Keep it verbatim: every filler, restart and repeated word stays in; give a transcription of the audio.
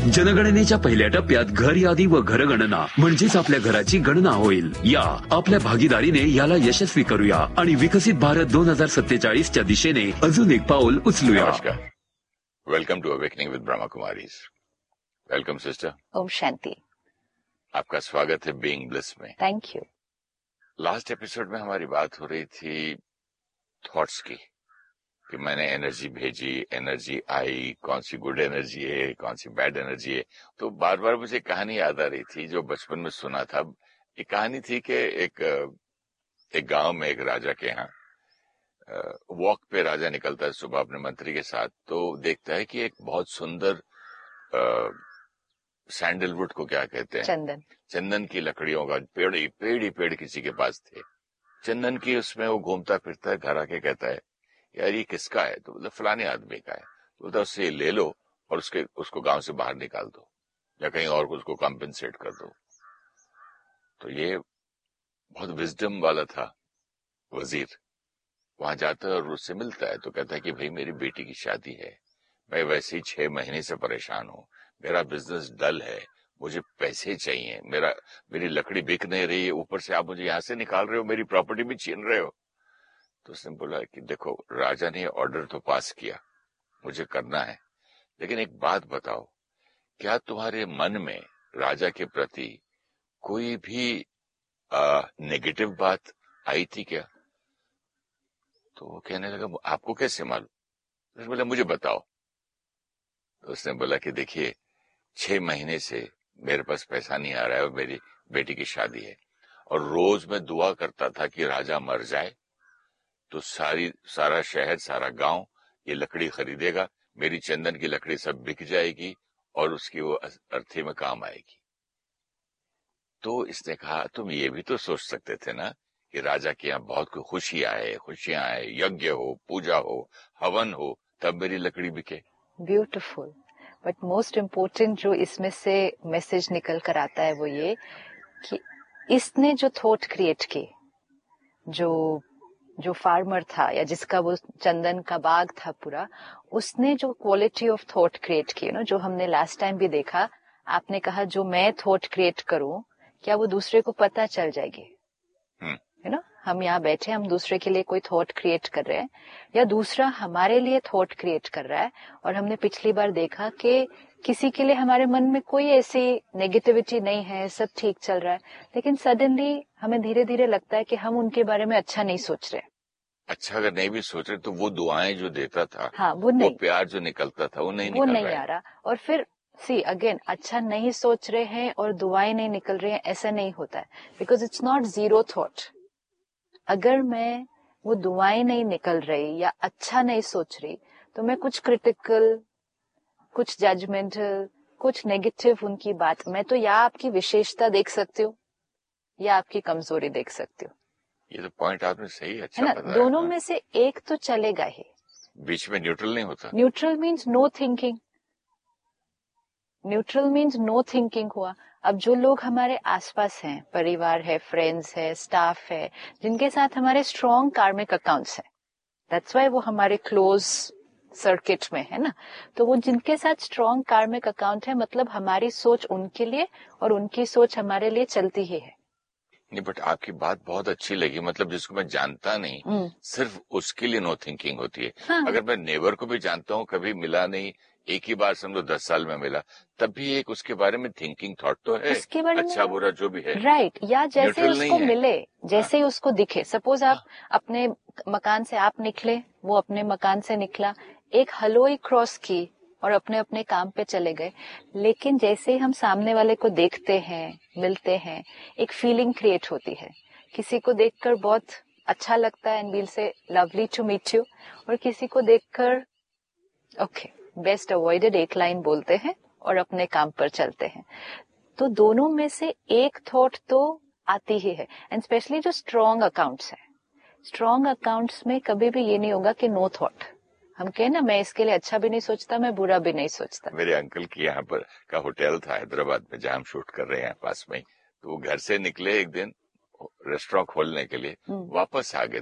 जनगणनेच्या पहिल्या टप्प्यात घर यादी व घरगणना म्हणजेच आपल्या घराची गणना होईल. या आपल्या भागीदारीने याला यशस्वी करूया आणि विकसित भारत दोन हजार सत्तेचाळीसच्या दिशेने अजून एक पाऊल उचलूया. नमस्कार. Welcome to awakening with Brahma Kumaris. Welcome sister. Om Shanti. आपका स्वागत है बीइंग ब्लिस में. Thank you. लास्ट एपिसोड में हमारी बात हो रही थी थॉट्स की, कि मैंने एनर्जी भेजी, एनर्जी आई, कौन सी गुड एनर्जी है, कौन सी बैड एनर्जी है. तो बार बार मुझे कहानी याद आ रही थी जो बचपन में सुना था. एक कहानी थी कि एक एक गांव में एक राजा के यहाँ वॉक पे राजा निकलता है सुबह अपने मंत्री के साथ. तो देखता है कि एक बहुत सुंदर सैंडलवुड को क्या कहते हैं, चंदन चंदन की लकड़ियों का पेड़ ही पेड़ ही पेड़ किसी के पास थे. चंदन की उसमें वो घूमता फिरता है, घर आके कहता है यार ये किसका है. तो मतलब फलाने आदमी का है. तो बोलता उससे ले लो और उसके उसको गांव से बाहर निकाल दो या कहीं और उसको कॉम्पेंसेट कर दो. तो ये बहुत विजडम वाला था वजीर. वहां जाता है और उससे मिलता है तो कहता है कि भाई मेरी बेटी की शादी है, मैं वैसे ही छह महीने से परेशान हूँ, मेरा बिजनेस डल है, मुझे पैसे चाहिए, मेरा मेरी लकड़ी बिक नहीं रही है, ऊपर से आप मुझे यहाँ से निकाल रहे हो, मेरी प्रॉपर्टी भी छीन रहे हो. तो उसने बोला कि देखो राजा ने ऑर्डर तो पास किया, मुझे करना है, लेकिन एक बात बताओ, क्या तुम्हारे मन में राजा के प्रति कोई भी आ, नेगेटिव बात आई थी क्या. तो वो कहने लगा आपको कैसे मालूम. उसने बोला मुझे बताओ. तो उसने बोला कि देखिए छह महीने से मेरे पास पैसा नहीं आ रहा है और मेरी बेटी की शादी है, और रोज मैं दुआ करता था कि राजा मर जाए तो सारी सारा शहर सारा गांव ये लकड़ी खरीदेगा, मेरी चंदन की लकड़ी सब बिक जाएगी और उसकी वो अर्थी में काम आएगी. तो इसने कहा तुम ये भी तो सोच सकते थे ना कि राजा के यहाँ बहुत कोई खुशी आए, खुशियां आए, यज्ञ हो, पूजा हो, हवन हो, तब मेरी लकड़ी बिके. ब्यूटिफुल. बट मोस्ट इम्पोर्टेंट जो इसमें से मैसेज निकल कर आता है वो ये कि इसने जो थॉट क्रिएट की, जो जो फार्मर था या जिसका वो चंदन का बाग था पूरा, उसने जो क्वालिटी ऑफ थॉट क्रिएट की ना, जो हमने लास्ट टाइम भी देखा, आपने कहा जो मैं थॉट क्रिएट करूं क्या वो दूसरे को पता चल जाएगी. यू नो हम यहाँ बैठे हम दूसरे के लिए कोई थॉट क्रिएट कर रहे हैं या दूसरा हमारे लिए थॉट क्रिएट कर रहा है. और हमने पिछली बार देखा कि किसी के लिए हमारे मन में कोई ऐसी नेगेटिविटी नहीं है, सब ठीक चल रहा है, लेकिन सडनली हमें धीरे धीरे लगता है कि हम उनके बारे में अच्छा नहीं सोच रहे. अच्छा अगर नहीं भी सोच रहे तो वो दुआएं जो देता था, हाँ वो नहीं, वो प्यार जो निकलता था वो नहीं वो निकल नहीं रहा आ रहा. और फिर सी अगेन अच्छा नहीं सोच रहे हैं और दुआएं नहीं निकल रही हैं, ऐसा नहीं होता है, because it's not zero thought. अगर मैं वो दुआएं नहीं निकल रही या अच्छा नहीं सोच रही तो मैं कुछ क्रिटिकल, कुछ जजमेंटल, कुछ नेगेटिव उनकी बात, मैं तो या आपकी विशेषता देख सकती हूँ या आपकी कमजोरी देख सकती हूँ. ये तो पॉइंट आपने सही अच्छा है ना, दोनों में से एक तो चलेगा ही. बीच में न्यूट्रल नहीं होता. Neutral means no thinking. Neutral means no thinking हुआ. अब जो लोग हमारे आसपास हैं, परिवार है, फ्रेंड्स है, स्टाफ है, जिनके साथ हमारे स्ट्रॉन्ग कार्मिक अकाउंट्स हैं, दैट्स व्हाई वो हमारे क्लोज सर्किट में है ना, तो वो जिनके साथ स्ट्रॉन्ग कार्मिक अकाउंट है मतलब हमारी सोच उनके लिए और उनकी सोच हमारे लिए चलती ही है. नहीं बट आपकी बात बहुत अच्छी लगी, मतलब जिसको मैं जानता नहीं सिर्फ उसके लिए नो थिंकिंग होती है. हाँ. अगर मैं नेबर को भी जानता हूँ, कभी मिला नहीं, एक ही बार समझो दस साल में मिला, तब भी एक उसके बारे में थिंकिंग थॉट तो है, उसके बारे अच्छा बुरा जो भी है, राइट. या जैसे उसको मिले, जैसे ही उसको दिखे. सपोज आप अपने मकान से आप निकले, वो अपने मकान से निकला, एक हलोई क्रॉस की और अपने अपने काम पे चले गए, लेकिन जैसे ही हम सामने वाले को देखते हैं, मिलते हैं, एक फीलिंग क्रिएट होती है. किसी को देखकर बहुत अच्छा लगता है एंड वील से लवली टू मीट यू, और किसी को देखकर ओके बेस्ट अवॉइडेड एक लाइन बोलते हैं और अपने काम पर चलते हैं. तो दोनों में से एक थॉट तो आती ही है. एंड स्पेशली जो स्ट्रॉन्ग अकाउंट्स है, स्ट्रॉन्ग अकाउंट्स में कभी भी ये नहीं होगा कि नो थॉट. हम कहे ना मैं इसके लिए अच्छा भी नहीं सोचता, मैं बुरा भी नहीं सोचता. मेरे अंकल की यहाँ पर का होटल था हैदराबाद में जहाँ हम शूट कर रहे हैं पास में ही, तो वो घर से निकले एक दिन रेस्टोरेंट खोलने के लिए, वापस आ गए